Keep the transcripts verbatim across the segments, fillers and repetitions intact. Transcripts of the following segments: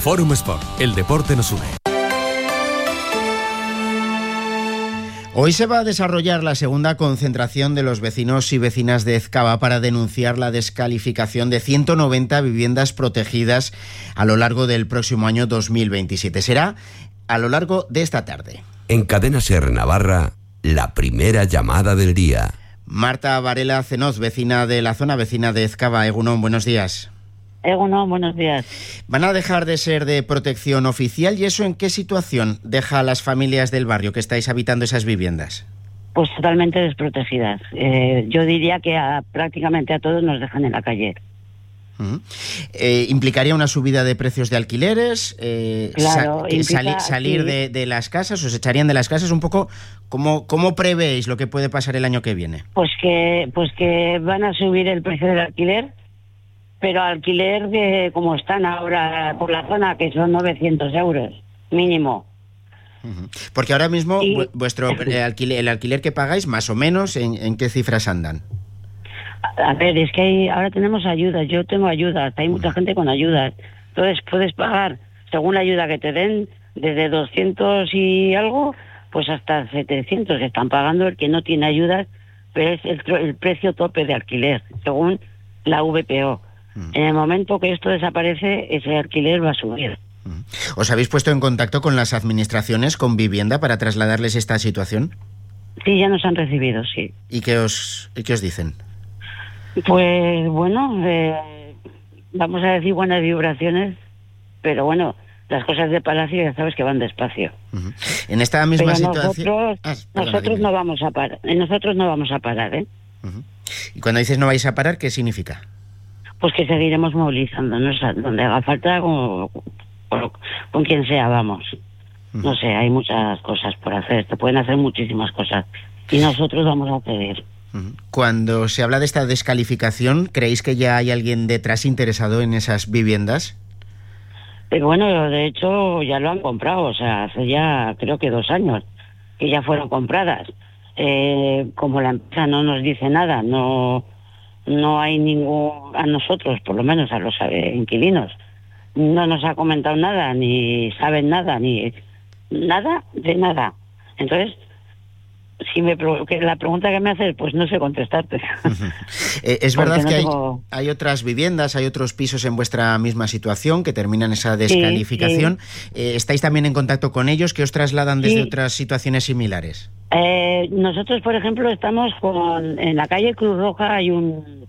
Fórum Sport, el deporte nos une. Hoy se va a desarrollar la segunda concentración de los vecinos y vecinas de Ezkaba para denunciar la descalificación de ciento noventa viviendas protegidas a lo largo del próximo año dos mil veintisiete. Será a lo largo de esta tarde. En Cadena Ser Navarra, la primera llamada del día. Marta Varela Cenoz, vecina de la zona, vecina de Ezkaba. Egunon, buenos días. Egunon, buenos días. ¿Van a dejar de ser de protección oficial y eso en qué situación deja a las familias del barrio que estáis habitando esas viviendas? Pues totalmente desprotegidas. Eh, yo diría que a, prácticamente a todos nos dejan en la calle. Uh-huh. Eh, ¿Implicaría una subida de precios de alquileres? Eh, claro, sa- implica, sali- ¿Salir sí. de, de las casas? ¿Os echarían de las casas? Un poco, ¿cómo, cómo prevéis lo que puede pasar el año que viene? Pues que, pues que van a subir el precio del alquiler, pero alquiler de como están ahora por la zona, que son novecientos euros mínimo. Uh-huh. Porque ahora mismo Y... vu- vuestro eh, alquiler, el alquiler que pagáis, más o menos, ¿en, en qué cifras andan? A ver, es que hay, ahora tenemos ayudas, yo tengo ayudas, hay mucha gente con ayudas. Entonces puedes pagar, según la ayuda que te den, desde doscientos y algo, pues hasta setecientos que están pagando el que no tiene ayudas, pero es el, el precio tope de alquiler, según la V P O. En el momento que esto desaparece, ese alquiler va a subir. ¿Os habéis puesto en contacto con las administraciones, con Vivienda, para trasladarles esta situación? Sí, ya nos han recibido, sí. ¿Y qué os, y qué os dicen? Pues bueno, eh, vamos a decir buenas vibraciones, pero bueno, las cosas de Palacio ya sabes que van despacio. Uh-huh. En esta misma pero situación... Nosotros, ah, perdona, nosotros dime. no vamos a parar, nosotros no vamos a parar, ¿eh? Uh-huh. Y cuando dices no vais a parar, ¿qué significa? Pues que seguiremos movilizándonos a donde haga falta, con, con, con quien sea, vamos. Uh-huh. No sé, hay muchas cosas por hacer, se pueden hacer muchísimas cosas, y nosotros vamos a pedir. Uh-huh. Cuando se habla de esta descalificación, ¿creéis que ya hay alguien detrás interesado en esas viviendas? Pero bueno, de hecho ya lo han comprado, o sea, hace ya creo que dos años que ya fueron compradas. Eh, como la empresa no nos dice nada, no no hay ningún, a nosotros, por lo menos a los eh, inquilinos, no nos ha comentado nada, ni saben nada, ni nada de nada. Entonces, si me que la pregunta que me haces, pues no sé contestarte. eh, es verdad no que hay, tengo... hay otras viviendas, hay otros pisos en vuestra misma situación que terminan esa descalificación. Sí, sí. Eh, ¿Estáis también en contacto con ellos? ¿Que os trasladan desde sí. otras situaciones similares? Eh, nosotros, por ejemplo, estamos con en la calle Cruz Roja hay un,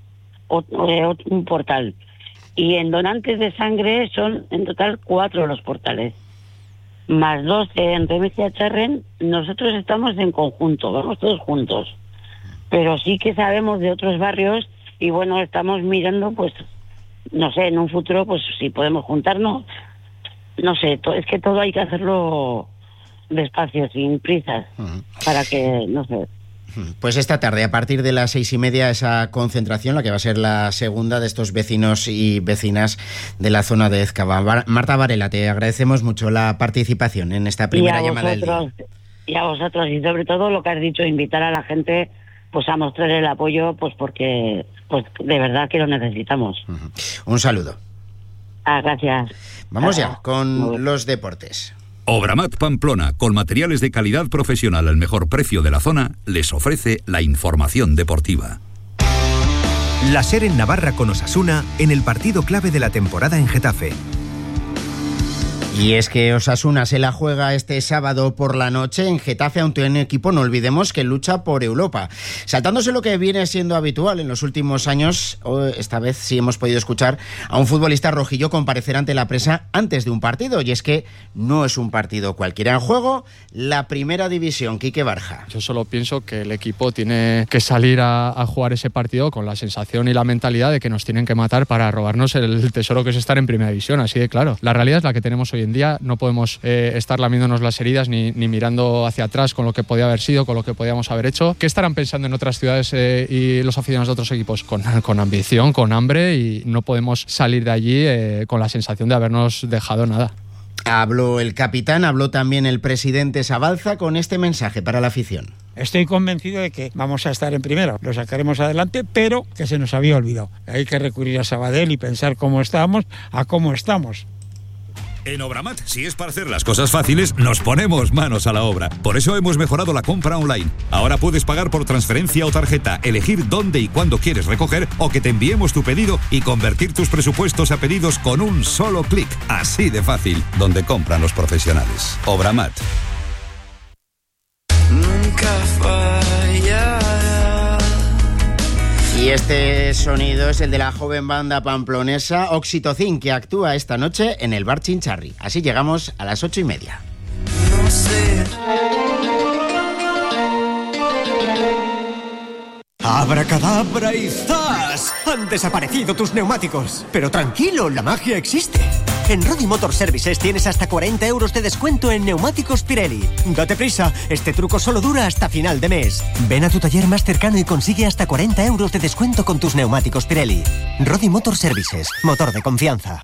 un portal, y en donantes de sangre son en total cuatro los portales, más dos en Remecia Charren. Nosotros estamos en conjunto, vamos todos juntos, pero sí que sabemos de otros barrios y bueno, estamos mirando, pues no sé, en un futuro, pues si podemos juntarnos, no sé, to- es que todo hay que hacerlo despacio, sin prisas, uh-huh. para que, no sé. Pues esta tarde, a partir de las seis y media, esa concentración, la que va a ser la segunda de estos vecinos y vecinas de la zona de Ezkaba. Bar- Marta Varela, te agradecemos mucho la participación en esta primera llamada del día. Y a vosotros, y sobre todo lo que has dicho, invitar a la gente pues a mostrar el apoyo, pues porque pues de verdad que lo necesitamos. Uh-huh. Un saludo. Ah, gracias. Vamos ah, ya con los deportes. Obramat Pamplona, con materiales de calidad profesional al mejor precio de la zona, les ofrece la información deportiva. La SER en Navarra con Osasuna en el partido clave de la temporada en Getafe. Y es que Osasuna se la juega este sábado por la noche en Getafe ante un equipo, no olvidemos, que lucha por Europa. Saltándose lo que viene siendo habitual en los últimos años, esta vez sí hemos podido escuchar a un futbolista rojillo comparecer ante la prensa antes de un partido, y es que no es un partido cualquiera en juego, la primera división. Quique Barja. Yo solo pienso que el equipo tiene que salir a, a jugar ese partido con la sensación y la mentalidad de que nos tienen que matar para robarnos el tesoro que es estar en primera división, así de claro. La realidad es la que tenemos hoy en día, no podemos eh, estar lamiéndonos las heridas ni, ni mirando hacia atrás con lo que podía haber sido, con lo que podíamos haber hecho. ¿Qué estarán pensando en otras ciudades eh, y los aficionados de otros equipos? Con, con ambición, con hambre, y no podemos salir de allí eh, con la sensación de habernos dejado nada. Habló el capitán, habló también el presidente Sabalza con este mensaje para la afición. Estoy convencido de que vamos a estar en primera, lo sacaremos adelante, pero que se nos había olvidado. Hay que recurrir a Sabadell y pensar cómo estábamos, a cómo estamos. En Obramat, si es para hacer las cosas fáciles, nos ponemos manos a la obra. Por eso hemos mejorado la compra online. Ahora puedes pagar por transferencia o tarjeta, elegir dónde y cuándo quieres recoger o que te enviemos tu pedido y convertir tus presupuestos a pedidos con un solo clic. Así de fácil, donde compran los profesionales. Obramat. Nunca falla. Y este sonido es el de la joven banda pamplonesa Oxitocin, que actúa esta noche en el Bar Chincharri. Así llegamos a las ocho y media. No sé. ¡Abracadabra y zas! Han desaparecido tus neumáticos. Pero tranquilo, la magia existe. En Rodi Motor Services tienes hasta cuarenta euros de descuento en neumáticos Pirelli. Date prisa, este truco solo dura hasta final de mes. Ven a tu taller más cercano y consigue hasta cuarenta euros de descuento con tus neumáticos Pirelli. Rodi Motor Services, motor de confianza.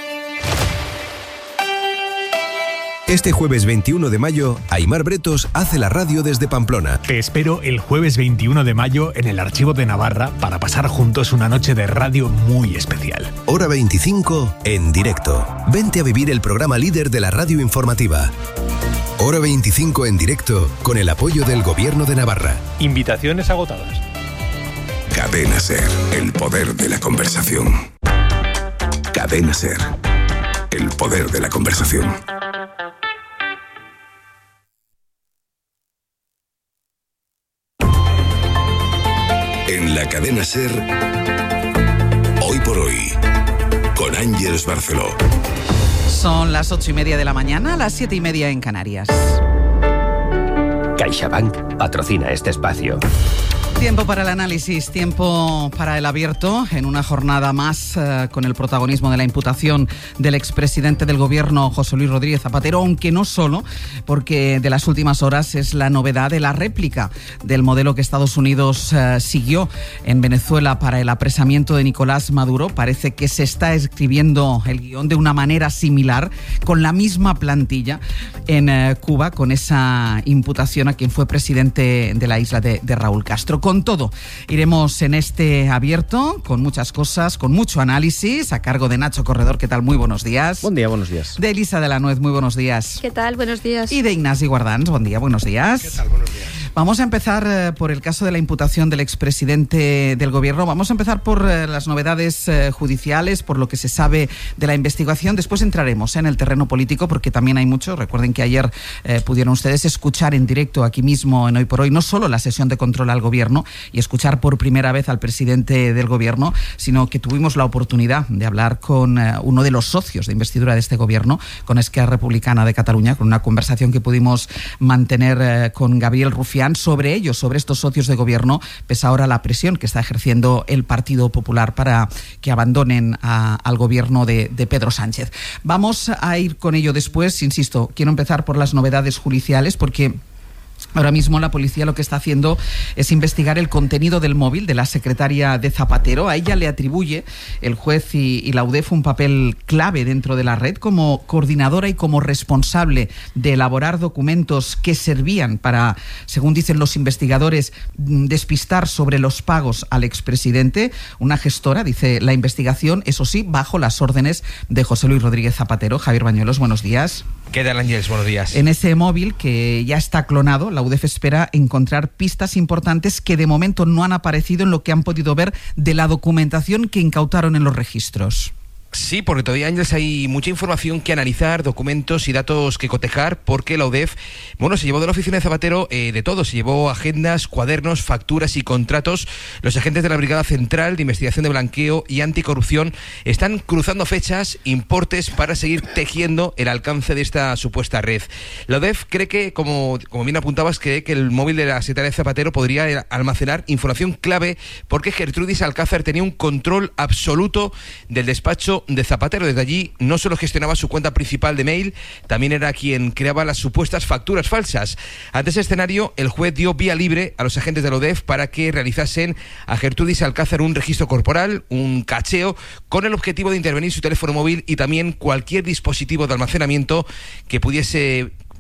Este jueves veintiuno de mayo, Aimar Bretos hace la radio desde Pamplona. Te espero el jueves veintiuno de mayo en el Archivo de Navarra para pasar juntos una noche de radio muy especial. Hora veinticinco, en directo. Vente a vivir el programa líder de la radio informativa. Hora veinticinco en directo, con el apoyo del Gobierno de Navarra. Invitaciones agotadas. Cadena SER, el poder de la conversación. Cadena SER, el poder de la conversación. En la cadena SER, hoy por hoy, con Ángeles Barceló. Son las ocho y media de la mañana, las siete y media en Canarias. CaixaBank patrocina este espacio. Tiempo para el análisis, tiempo para el abierto, en una jornada más eh, con el protagonismo de la imputación del expresidente del gobierno, José Luis Rodríguez Zapatero, aunque no solo, porque de las últimas horas es la novedad de la réplica del modelo que Estados Unidos eh, siguió en Venezuela para el apresamiento de Nicolás Maduro. Parece que se está escribiendo el guión de una manera similar, con la misma plantilla en eh, Cuba, con esa imputación a quien fue presidente de la isla de, de Raúl Castro. Con todo, iremos en este abierto, con muchas cosas, con mucho análisis, a cargo de Nacho Corredor. ¿Qué tal? Muy buenos días. Buen día, buenos días. De Elisa de la Nuez, muy buenos días. ¿Qué tal? Buenos días. Y de Ignasi Guardans, buen día, buenos días. ¿Qué tal? Buenos días. Vamos a empezar eh, por el caso de la imputación del expresidente del gobierno. Vamos a empezar por eh, las novedades eh, judiciales, por lo que se sabe de la investigación. Después entraremos en el terreno político, porque también hay mucho. Recuerden que ayer eh, pudieron ustedes escuchar en directo aquí mismo en Hoy por Hoy no solo la sesión de control al gobierno y escuchar por primera vez al presidente del gobierno, sino que tuvimos la oportunidad de hablar con eh, uno de los socios de investidura de este gobierno, con Esquerra Republicana de Cataluña, con una conversación que pudimos mantener eh, con Gabriel Rufián sobre ellos, sobre estos socios de gobierno, pese ahora la presión que está ejerciendo el Partido Popular para que abandonen a, al gobierno de, de Pedro Sánchez. Vamos a ir con ello después. Insisto, quiero empezar por las novedades judiciales, porque ahora mismo la policía lo que está haciendo es investigar el contenido del móvil de la secretaria de Zapatero. A ella le atribuye el juez y, y la U D E F un papel clave dentro de la red como coordinadora y como responsable de elaborar documentos que servían para, según dicen los investigadores, despistar sobre los pagos al expresidente. Una gestora, dice la investigación, eso sí, bajo las órdenes de José Luis Rodríguez Zapatero. Javier Bañuelos, buenos días. ¿Qué tal, Ángeles? Buenos días. En ese móvil, que ya está clonado, la U D E F espera encontrar pistas importantes que de momento no han aparecido en lo que han podido ver de la documentación que incautaron en los registros. Sí, porque todavía, Ángeles, hay mucha información que analizar, documentos y datos que cotejar, porque la U D E F, bueno, se llevó de la oficina de Zapatero eh, de todo, se llevó agendas, cuadernos, facturas y contratos. Los agentes de la Brigada Central de Investigación de Blanqueo y Anticorrupción están cruzando fechas, importes, para seguir tejiendo el alcance de esta supuesta red. La U D E F cree que, como, como bien apuntabas, cree que el móvil de la secretaria de Zapatero podría almacenar información clave, porque Gertrudis Alcázar tenía un control absoluto del despacho de Zapatero. Desde allí no solo gestionaba su cuenta principal de mail, también era quien creaba las supuestas facturas falsas. Ante ese escenario, el juez dio vía libre a los agentes de la U D E F para que realizasen a Gertrudis Alcázar un registro corporal, un cacheo, con el objetivo de intervenir su teléfono móvil y también cualquier dispositivo de almacenamiento que pudiese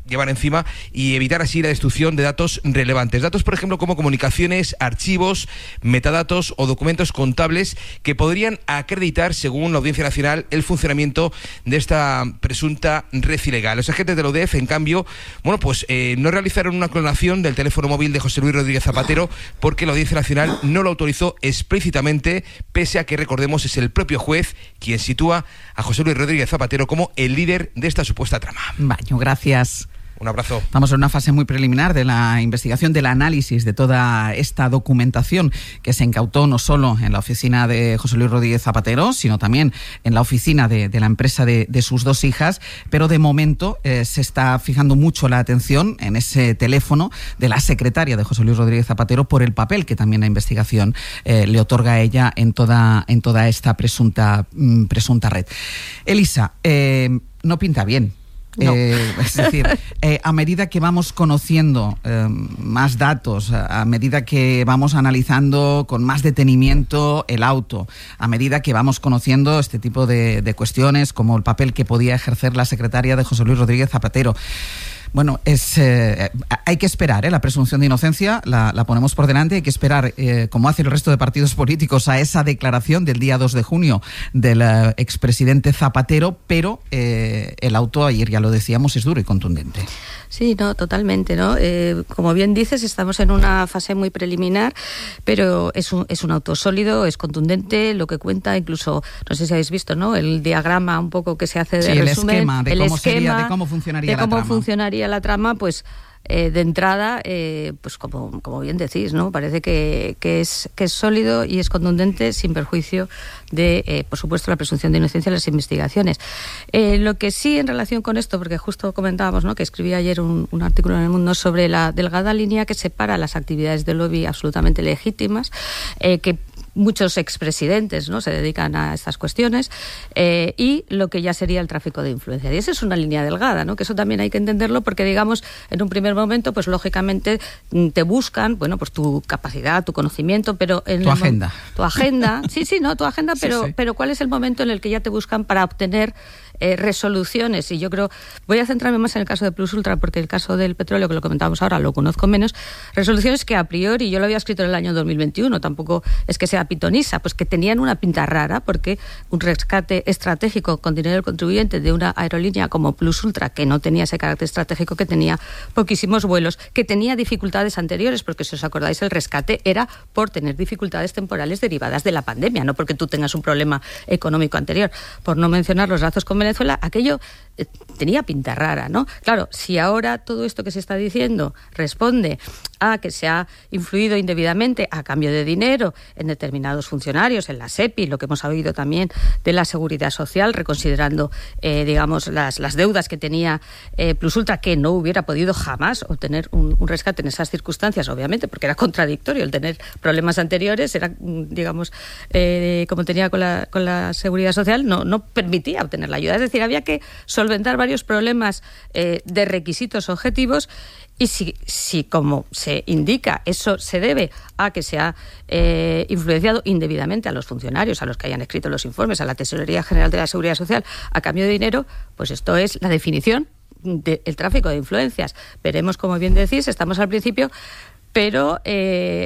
llevar encima y evitar así la destrucción de datos relevantes. Datos, por ejemplo, como comunicaciones, archivos, metadatos o documentos contables que podrían acreditar, según la Audiencia Nacional, el funcionamiento de esta presunta red ilegal. Los agentes de la U D E F, en cambio, bueno, pues eh, no realizaron una clonación del teléfono móvil de José Luis Rodríguez Zapatero porque la Audiencia Nacional no lo autorizó explícitamente, pese a que, recordemos, es el propio juez quien sitúa a José Luis Rodríguez Zapatero como el líder de esta supuesta trama. Baño, gracias. Un abrazo. Estamos en una fase muy preliminar de la investigación, del análisis de toda esta documentación que se incautó no solo en la oficina de José Luis Rodríguez Zapatero, sino también en la oficina de, de la empresa de, de sus dos hijas. Pero de momento eh, se está fijando mucho la atención en ese teléfono de la secretaria de José Luis Rodríguez Zapatero por el papel que también la investigación eh, le otorga a ella en toda, en toda esta presunta, mm, presunta red. Elisa, eh, no pinta bien. No. Eh, es decir, eh, a medida que vamos conociendo eh, más datos, a medida que vamos analizando con más detenimiento el auto, a medida que vamos conociendo este tipo de, de cuestiones, como el papel que podía ejercer la secretaria de José Luis Rodríguez Zapatero, bueno, es eh, hay que esperar, ¿eh? La presunción de inocencia la, la ponemos por delante, hay que esperar, eh, como hace el resto de partidos políticos, a esa declaración del día dos de junio del eh, expresidente Zapatero, pero eh, el auto, ayer ya lo decíamos, es duro y contundente. Sí, no, totalmente, ¿no? Eh, como bien dices, estamos en una fase muy preliminar, pero es un, es un auto sólido, es contundente, lo que cuenta, incluso, no sé si habéis visto, ¿no? El diagrama un poco que se hace de sí, resumen. El esquema de el cómo esquema sería, de cómo funcionaría de la cómo trama. funcionaría la trama, pues... Eh, de entrada, eh, pues como, como bien decís, ¿no? Parece que, que, es, que es sólido y es contundente sin perjuicio de, eh, por supuesto, la presunción de inocencia en las investigaciones. Eh, lo que sí en relación con esto, porque justo comentábamos, ¿no?, que escribí ayer un, un artículo en El Mundo sobre la delgada línea que separa las actividades de lobby absolutamente legítimas, eh, que muchos expresidentes, ¿no?, se dedican a estas cuestiones, eh, y lo que ya sería el tráfico de influencia. Y esa es una línea delgada, ¿no?, que eso también hay que entenderlo porque, digamos, en un primer momento, pues lógicamente te buscan, bueno, pues tu capacidad, tu conocimiento, pero... en tu el agenda. Tu agenda, sí, sí, no, tu agenda, pero, sí, sí. pero ¿cuál es el momento en el que ya te buscan para obtener eh, resoluciones? Y yo creo, voy a centrarme más en el caso de Plus Ultra, porque el caso del petróleo, que lo comentábamos ahora, lo conozco menos, resoluciones que a priori, yo lo había escrito en el año dos mil veintiuno, tampoco es que sea pitonisa, pues que tenían una pinta rara, porque un rescate estratégico con dinero del contribuyente de una aerolínea como Plus Ultra, que no tenía ese carácter estratégico, que tenía poquísimos vuelos, que tenía dificultades anteriores, porque si os acordáis, el rescate era por tener dificultades temporales derivadas de la pandemia, no porque tú tengas un problema económico anterior. Por no mencionar los lazos con Venezuela, aquello eh, tenía pinta rara, ¿no? Claro, si ahora todo esto que se está diciendo responde a que se ha influido indebidamente a cambio de dinero en determinados funcionarios, en la SEPI, lo que hemos oído también de la Seguridad Social, reconsiderando, eh, digamos, las, las deudas que tenía eh, Plus Ultra, que no hubiera podido jamás obtener un, un rescate en esas circunstancias, obviamente, porque era contradictorio el tener problemas anteriores, era, digamos, eh, como tenía con la, con la Seguridad Social, no, no permitía obtener la ayuda. Es decir, había que solventar varios problemas eh, de requisitos objetivos. Y si, si, como se indica, eso se debe a que se ha eh, influenciado indebidamente a los funcionarios, a los que hayan escrito los informes, a la Tesorería General de la Seguridad Social, a cambio de dinero, pues esto es la definición del tráfico de influencias. Veremos, como bien decís, estamos al principio, pero eh,